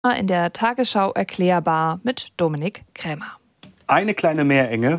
In der Tagesschau erklärbar mit Dominik Krämer. Eine kleine Meerenge,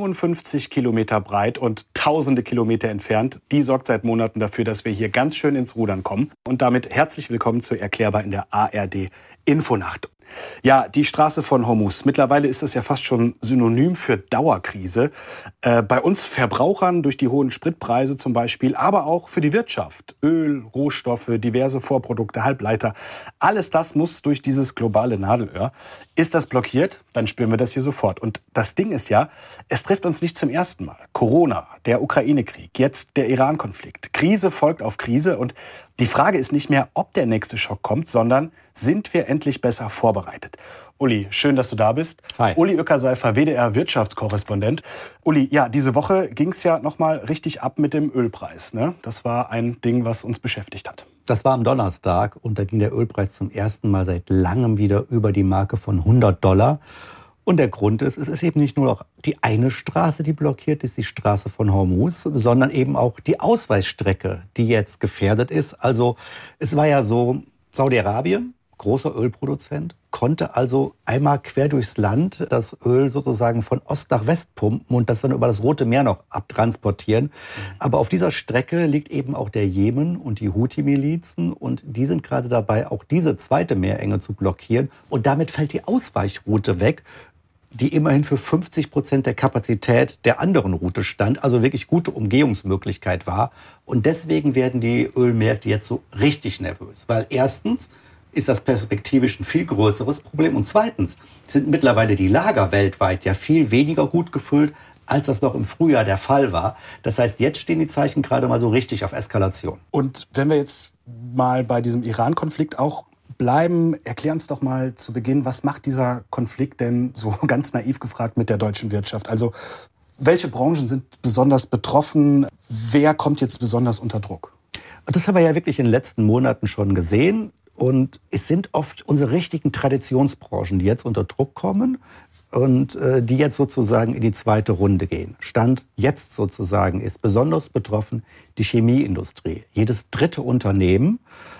55 Kilometer breit und tausende Kilometer entfernt, die sorgt seit Monaten dafür, dass wir hier ganz schön ins Rudern kommen. Und damit herzlich willkommen zu Erklärbar in der ARD Infonacht. Ja, die Straße von Hormuz. Mittlerweile ist das ja fast schon synonym für Dauerkrise. Bei uns Verbrauchern durch die hohen Spritpreise zum Beispiel, aber auch für die Wirtschaft. Öl, Rohstoffe, diverse Vorprodukte, Halbleiter. Alles das muss durch dieses globale Nadelöhr. Ist das blockiert, dann spüren wir das hier sofort. Und das Ding ist ja, es trifft uns nicht zum ersten Mal. Corona, der Ukraine-Krieg, jetzt der Iran-Konflikt. Krise folgt auf Krise und die Frage ist nicht mehr, ob der nächste Schock kommt, sondern sind wir endlich besser vorbereitet? Uli, schön, dass du da bist. Hi. Uli Ueckerseifer, WDR-Wirtschaftskorrespondent. Uli, ja, diese Woche ging es ja nochmal richtig ab mit dem Ölpreis, ne? Das war ein Ding, was uns beschäftigt hat. Das war am Donnerstag und da ging der Ölpreis zum ersten Mal seit langem wieder über die Marke von $100. Und der Grund ist, es ist eben nicht nur noch die eine Straße, die blockiert ist, die Straße von Hormuz, sondern eben auch die Ausweichstrecke, die jetzt gefährdet ist. Also es war ja so, Saudi-Arabien, großer Ölproduzent, konnte also einmal quer durchs Land das Öl sozusagen von Ost nach West pumpen und das dann über das Rote Meer noch abtransportieren. Aber auf dieser Strecke liegt eben auch der Jemen und die Houthi-Milizen und die sind gerade dabei, auch diese zweite Meerenge zu blockieren. Und damit fällt die Ausweichroute weg, die immerhin für 50% der Kapazität der anderen Route stand, also wirklich gute Umgehungsmöglichkeit war. Und deswegen werden die Ölmärkte jetzt so richtig nervös, weil erstens ist das perspektivisch ein viel größeres Problem und zweitens sind mittlerweile die Lager weltweit ja viel weniger gut gefüllt, als das noch im Frühjahr der Fall war. Das heißt, jetzt stehen die Zeichen gerade mal so richtig auf Eskalation. Und wenn wir jetzt mal bei diesem Iran-Konflikt auch bleiben, erklär uns doch mal zu Beginn, was macht dieser Konflikt denn, so ganz naiv gefragt, mit der deutschen Wirtschaft? Also welche Branchen sind besonders betroffen? Wer kommt jetzt besonders unter Druck? Das haben wir ja wirklich in den letzten Monaten schon gesehen. Und es sind oft unsere richtigen Traditionsbranchen, die jetzt unter Druck kommen und die jetzt sozusagen in die zweite Runde gehen. Stand jetzt sozusagen ist besonders betroffen die Chemieindustrie. Jedes dritte Unternehmen,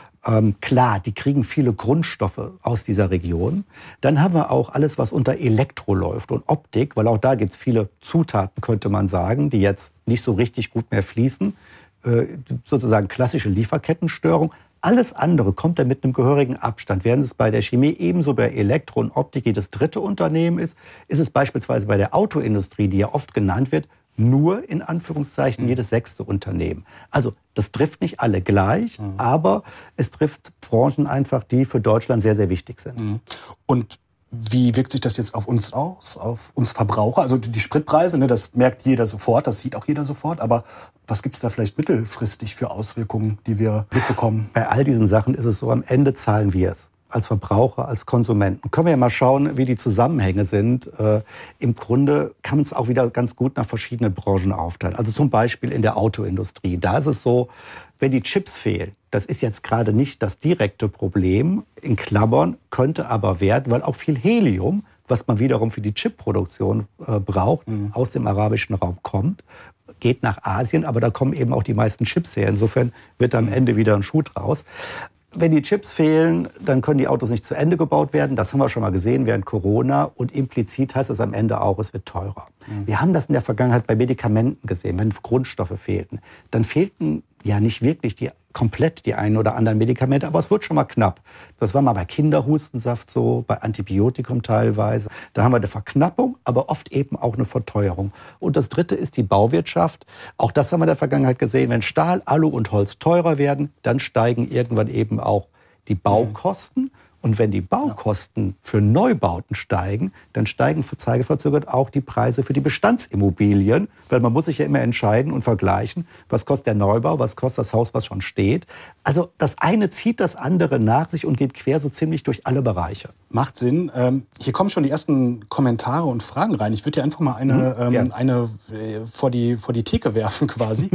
klar, die kriegen viele Grundstoffe aus dieser Region. Dann haben wir auch alles, was unter Elektro läuft und Optik, weil auch da gibt es viele Zutaten, könnte man sagen, die jetzt nicht so richtig gut mehr fließen. Sozusagen klassische Lieferkettenstörung. Alles andere kommt dann mit einem gehörigen Abstand. Während es bei der Chemie ebenso bei Elektro und Optik jedes dritte Unternehmen ist, ist es beispielsweise bei der Autoindustrie, die ja oft genannt wird, nur in Anführungszeichen jedes sechste Unternehmen. Also das trifft nicht alle gleich, aber es trifft Branchen einfach, die für Deutschland sehr, sehr wichtig sind. Und wie wirkt sich das jetzt auf uns aus, auf uns Verbraucher? Also die Spritpreise, ne, das merkt jeder sofort, das sieht auch jeder sofort. Aber was gibt es da vielleicht mittelfristig für Auswirkungen, die wir mitbekommen? Bei all diesen Sachen ist es so, am Ende zahlen wir es. Als Verbraucher, als Konsumenten. Können wir ja mal schauen, wie die Zusammenhänge sind. Im Grunde kann man es auch wieder ganz gut nach verschiedenen Branchen aufteilen. Also zum Beispiel in der Autoindustrie. Da ist es so, wenn die Chips fehlen, das ist jetzt gerade nicht das direkte Problem, in Klammern, könnte aber werden, weil auch viel Helium, was man wiederum für die Chipproduktion braucht, aus dem arabischen Raum kommt, geht nach Asien, aber da kommen eben auch die meisten Chips her. Insofern wird am Ende wieder ein Schuh draus. Wenn die Chips fehlen, dann können die Autos nicht zu Ende gebaut werden. Das haben wir schon mal gesehen während Corona. Und implizit heißt das am Ende auch, es wird teurer. Wir haben das in der Vergangenheit bei Medikamenten gesehen, wenn Grundstoffe fehlten. Dann fehlten ja nicht wirklich komplett die einen oder anderen Medikamente, aber es wird schon mal knapp. Das war mal bei Kinderhustensaft so, bei Antibiotikum teilweise. Da haben wir eine Verknappung, aber oft eben auch eine Verteuerung. Und das Dritte ist die Bauwirtschaft. Auch das haben wir in der Vergangenheit gesehen. Wenn Stahl, Alu und Holz teurer werden, dann steigen irgendwann eben auch die Baukosten. Und wenn die Baukosten für Neubauten steigen, dann steigen zeigeverzögert auch die Preise für die Bestandsimmobilien. Weil man muss sich ja immer entscheiden und vergleichen, was kostet der Neubau, was kostet das Haus, was schon steht. Also das eine zieht das andere nach sich und geht quer so ziemlich durch alle Bereiche. Macht Sinn. Hier kommen schon die ersten Kommentare und Fragen rein. Ich würde dir einfach mal eine vor die Theke werfen quasi.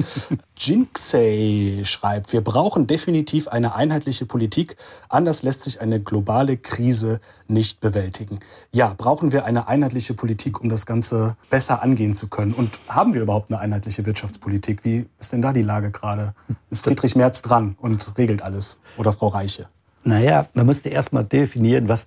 Jinxey schreibt, wir brauchen definitiv eine einheitliche Politik. Anders lässt sich eine globale Krise nicht bewältigen. Ja, brauchen wir eine einheitliche Politik, um das Ganze besser angehen zu können? Und haben wir überhaupt eine einheitliche Wirtschaftspolitik? Wie ist denn da die Lage gerade? Ist Friedrich Merz dran und regelt alles? Oder Frau Reiche? Naja, man müsste erstmal definieren, was